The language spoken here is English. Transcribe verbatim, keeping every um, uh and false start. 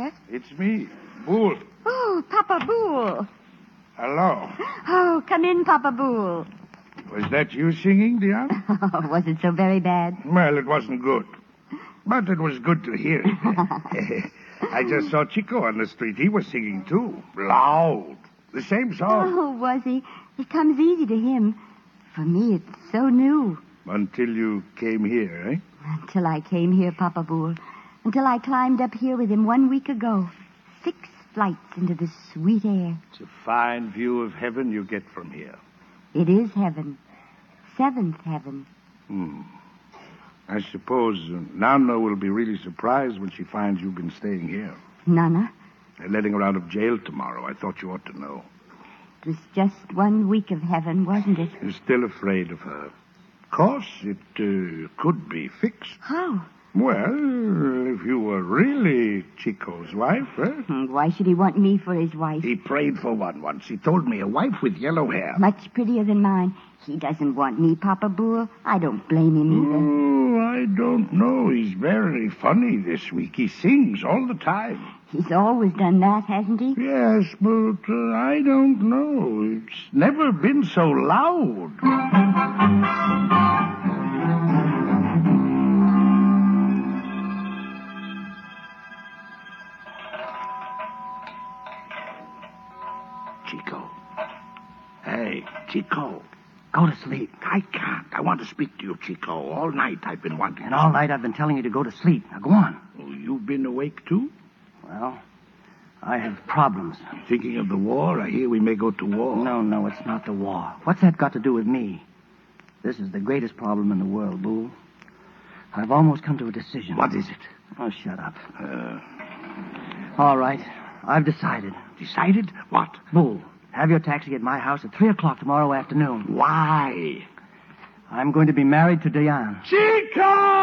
that? It's me, Bull. Oh, Papa Boole. Hello. Oh, come in, Papa Boole. Was that you singing, Diane? Oh, was it so very bad? Well, it wasn't good. But it was good to hear it. I just saw Chico on the street. He was singing, too. Loud. The same song. Oh, was he? It comes easy to him. For me, it's so new. Until you came here, eh? Until I came here, Papa Boole. Until I climbed up here with him one week ago. Six flights into the sweet air. It's a fine view of heaven you get from here. It is heaven. Seventh heaven. Hmm. I suppose uh, Nana will be really surprised when she finds you've been staying here. Nana? They're letting her out of jail tomorrow. I thought you ought to know. It was just one week of heaven, wasn't it? You're still afraid of her. Of course, it uh, could be fixed. How? Well, if you were really Chico's wife, eh? Why should he want me for his wife? He prayed for one once. He told me a wife with yellow hair. Much prettier than mine. He doesn't want me, Papa Boole. I don't blame him either. Oh, I don't know. He's very funny this week. He sings all the time. He's always done that, hasn't he? Yes, but uh, I don't know. It's never been so loud. Chico. Hey, Chico. Go to sleep. I can't. I want to speak to you, Chico. All night I've been wanting And to. all night I've been telling you to go to sleep. Now go on. Oh, you've been awake, too? Well, I have problems. Thinking of the war? I hear we may go to war. No, no, it's not the war. What's that got to do with me? This is the greatest problem in the world, Boo. I've almost come to a decision. What is it? Oh, shut up. Uh, All right. I've decided. decided? What? Boo, have your taxi at my house at three o'clock tomorrow afternoon. Why? I'm going to be married to Diane. Chico!